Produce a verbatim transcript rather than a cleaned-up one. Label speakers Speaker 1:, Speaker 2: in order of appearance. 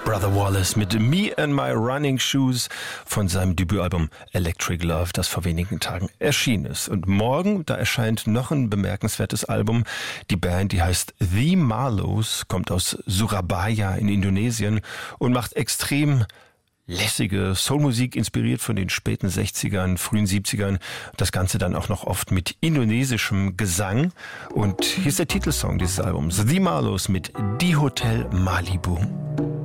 Speaker 1: Brother Wallace mit Me and My Running Shoes von seinem Debütalbum Electric Love, das vor wenigen Tagen erschienen ist. Und morgen, da erscheint noch ein bemerkenswertes Album. Die Band, die heißt The Marlows, kommt aus Surabaya in Indonesien und macht extrem lässige Soulmusik, inspiriert von den späten sechzigern, frühen siebzigern. Das Ganze dann auch noch oft mit indonesischem Gesang. Und hier ist der Titelsong dieses Albums, The Marlows mit Die Hotel Malibu.